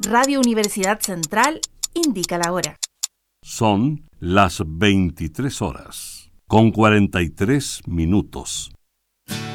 Radio Universidad Central indica la hora. Son las 23 horas, con 43 minutos.